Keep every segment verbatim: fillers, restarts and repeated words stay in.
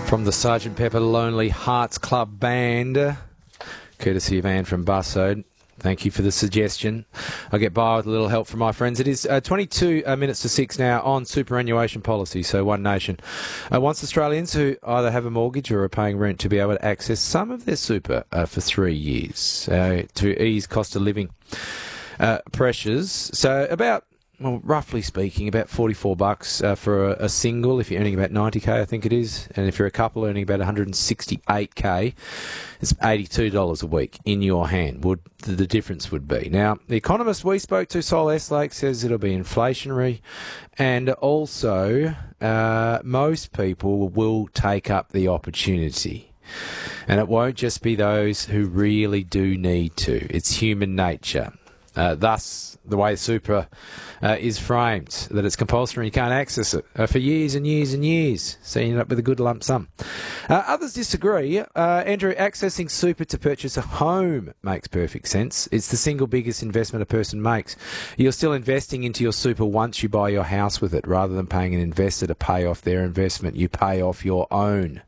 From the Sergeant Pepper Lonely Hearts Club Band, courtesy of Anne from Bussode. Thank you for the suggestion. I'll get by with a little help from my friends. It is uh, twenty-two uh, minutes to six now on superannuation policy. So One Nation uh, wants Australians who either have a mortgage or are paying rent to be able to access some of their super uh, for three years uh, to ease cost of living uh, pressures. So about, well, roughly speaking, about forty-four bucks uh, for a, a single if you're earning about ninety K, I think it is. And if you're a couple earning about one hundred sixty-eight K, it's eighty-two dollars a week in your hand, would the difference would be. Now, the economist we spoke to, Sol Estlake, says it'll be inflationary, and also uh, most people will take up the opportunity. And it won't just be those who really do need to. It's human nature. Uh, thus, the way super uh, is framed, that it's compulsory, you can't access it uh, for years and years and years, so you end up with a good lump sum. Uh, others disagree. Uh, Andrew, accessing super to purchase a home makes perfect sense. It's the single biggest investment a person makes. You're still investing into your super once you buy your house with it, rather than paying an investor to pay off their investment. You pay off your own.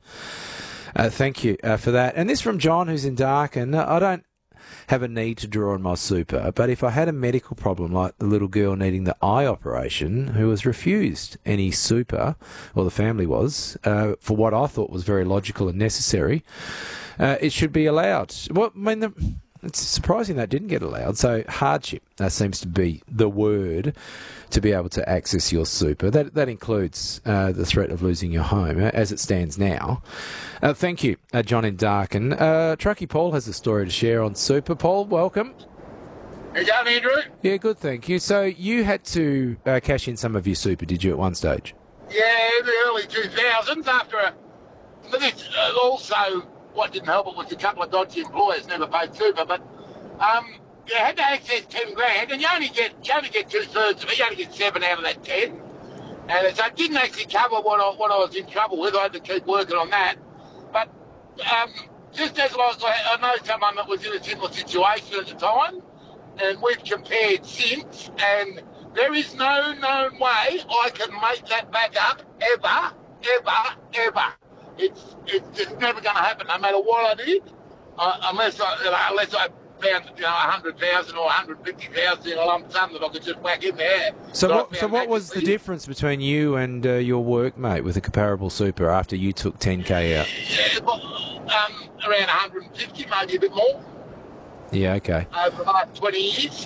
Uh, thank you uh, for that. And this from John, who's in Darkin. I don't have a need to draw on my super, but if I had a medical problem like the little girl needing the eye operation who was refused any super, or the family was, uh, for what I thought was very logical and necessary, uh, it should be allowed. Well, I mean, the, it's surprising that didn't get allowed. So hardship that seems to be the word to be able to access your super. That that includes uh, the threat of losing your home, uh, as it stands now. Uh, thank you, uh, John in Darkin. Uh, Truckee Paul has a story to share on super. Paul, welcome. How you going, Andrew? Yeah, good, thank you. So you had to uh, cash in some of your super, did you, at one stage? Yeah, in the early two thousands, after a... But this, uh, also, what didn't help it was a couple of dodgy employers never paid super, but um, you had to access ten grand, and you only get you only get two-thirds of it. You only get seven out of that ten. And so it didn't actually cover what I, what I was in trouble with. I had to keep working on that. But um, just as I was, I know someone that was in a similar situation at the time, and we've compared since, and there is no known way I can make that back up ever, ever, ever. It's it's just never going to happen, no matter what I did, uh, unless I you know, unless I found you know a hundred thousand or a hundred fifty thousand in a lump sum that I could just whack in there. So what so what was the difference between you and uh, your workmate with a comparable super after you took ten K out? Yeah, well, um, around one hundred fifty, maybe a bit more. Yeah, okay. Over the last twenty years.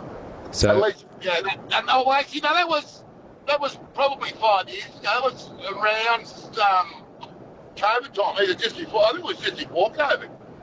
So at least, yeah. That, and oh, actually, no, that was that was probably five years ago. That was around um, COVID time, either just before. I think it was just before COVID.